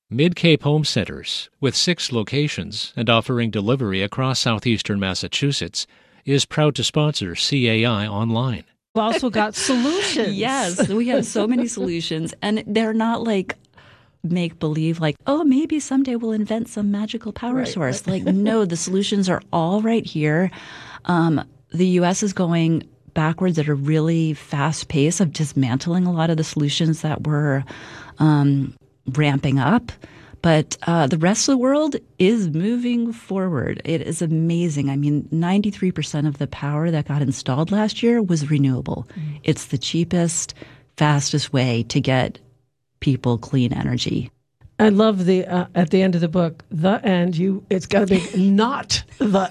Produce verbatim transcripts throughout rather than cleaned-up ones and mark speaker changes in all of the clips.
Speaker 1: Mid-Cape Home Centers, with six locations and offering delivery across southeastern Massachusetts, is proud to sponsor C A I Online.
Speaker 2: We've also got solutions.
Speaker 3: Yes, we have so many solutions, and they're not like make-believe, like, oh, maybe someday we'll invent some magical power
Speaker 2: Right,
Speaker 3: source.
Speaker 2: right.
Speaker 3: Like, no, the solutions are all right here. Um, the U S is going backwards at a really fast pace of dismantling a lot of the solutions that were um, ramping up. But uh, the rest of the world is moving forward. It is amazing. I mean, ninety-three percent of the power that got installed last year was renewable. Mm. It's the cheapest, fastest way to get people clean energy.
Speaker 2: I love the uh, at the end of the book, the end. You, it's got to be not the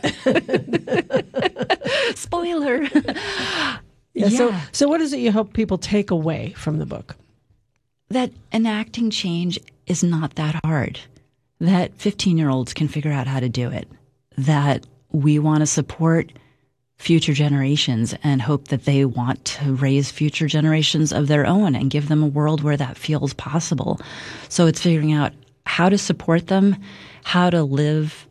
Speaker 2: end.
Speaker 3: Spoiler.
Speaker 2: yeah,
Speaker 3: yeah.
Speaker 2: So, so what is it you hope people take away from the book?
Speaker 3: That enacting change is not that hard. That fifteen-year-olds can figure out how to do it. That we want to support future generations and hope that they want to raise future generations of their own and give them a world where that feels possible. So it's figuring out how to support them, how to live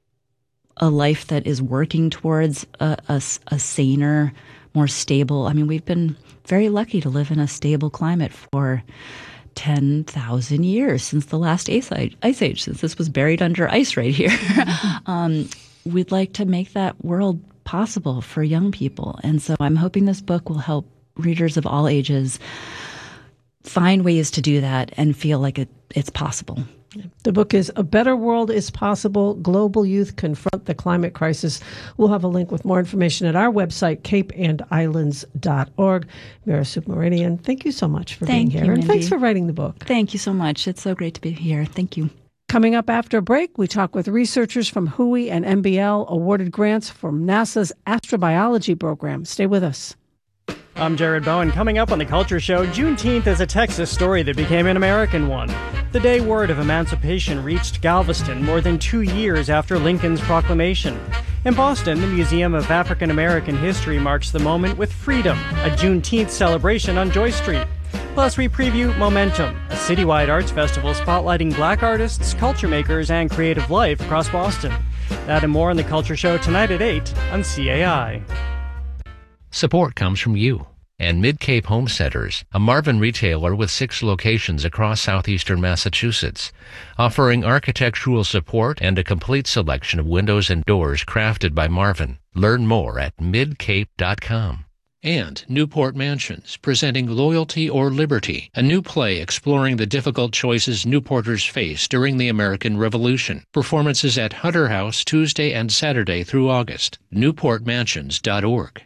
Speaker 3: a life that is working towards a, a, a saner, more stable. I mean, we've been very lucky to live in a stable climate for ten thousand years since the last ice age, ice age, since this was buried under ice right here. Mm-hmm. um, we'd like to make that world possible for young people. And so I'm hoping this book will help readers of all ages find ways to do that and feel like it, it's possible.
Speaker 2: The book is A Better World is Possible, Global Youth Confront the Climate Crisis. We'll have a link with more information at our website, cape and islands dot org. Mira Subramanian, thank you so much for
Speaker 3: Thank
Speaker 2: being
Speaker 3: you,
Speaker 2: here.
Speaker 3: Mindy.
Speaker 2: And thanks for writing the book.
Speaker 3: Thank you so much. It's so great to be here. Thank you.
Speaker 2: Coming up after a break, we talk with researchers from W H O I and M B L awarded grants from NASA's astrobiology program. Stay with us.
Speaker 4: I'm Jared Bowen. Coming up on The Culture Show, Juneteenth is a Texas story that became an American one. The day word of emancipation reached Galveston more than two years after Lincoln's proclamation. In Boston, the Museum of African American History marks the moment with Freedom, a Juneteenth celebration on Joy Street. Plus, we preview Momentum, a citywide arts festival spotlighting black artists, culture makers, and creative life across Boston. That and more on The Culture Show tonight at eight on C A I.
Speaker 1: Support comes from you and Mid-Cape Home Centers, a Marvin retailer with six locations across southeastern Massachusetts, offering architectural support and a complete selection of windows and doors crafted by Marvin. Learn more at mid cape dot com. And Newport Mansions, presenting Loyalty or Liberty, a new play exploring the difficult choices Newporters face during the American Revolution. Performances at Hunter House Tuesday and Saturday through August. newport mansions dot org.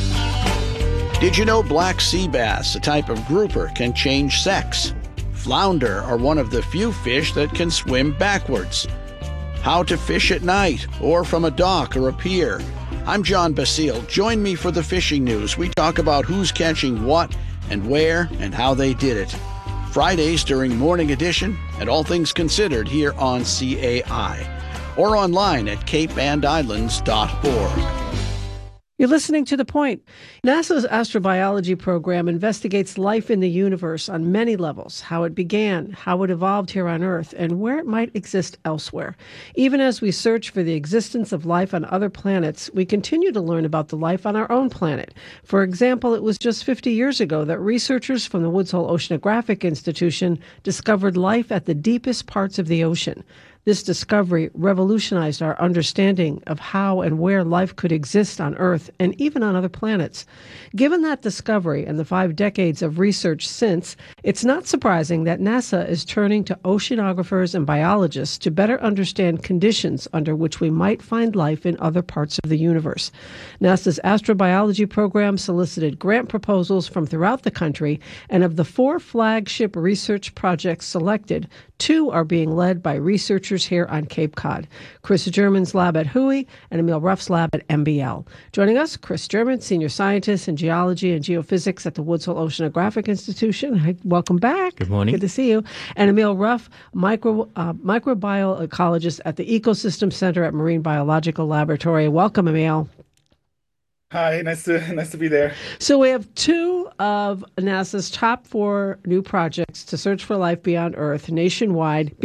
Speaker 5: Did you know black sea bass, a type of grouper, can change sex? Flounder are one of the few fish that can swim backwards. How to fish at night or from a dock or a pier. I'm John Basile. Join me for the fishing news. We talk about who's catching what and where and how they did it. Fridays during Morning Edition and All Things Considered here on C A I or online at cape and islands dot org.
Speaker 2: You're listening to The Point. NASA's astrobiology program investigates life in the universe on many levels, how it began, how it evolved here on Earth, and where it might exist elsewhere. Even as we search for the existence of life on other planets, we continue to learn about the life on our own planet. For example, it was just fifty years ago that researchers from the Woods Hole Oceanographic Institution discovered life at the deepest parts of the ocean. This discovery revolutionized our understanding of how and where life could exist on Earth and even on other planets. Given that discovery and the five decades of research since, it's not surprising that NASA is turning to oceanographers and biologists to better understand conditions under which we might find life in other parts of the universe. NASA's astrobiology program solicited grant proposals from throughout the country, and of the four flagship research projects selected, two are being led by researchers here on Cape Cod. Chris German's lab at W H O I and Emil Ruff's lab at M B L. Joining us, Chris German, Senior Scientist in Geology and Geophysics at the Woods Hole Oceanographic Institution. Hi, welcome back.
Speaker 1: Good morning.
Speaker 2: Good to see you. And Emil Ruff, micro, uh, microbiologist at the Ecosystem Center at Marine Biological Laboratory. Welcome, Emil.
Speaker 6: Hi, nice to nice to be there.
Speaker 2: So we have two of NASA's top four new projects to search for life beyond Earth nationwide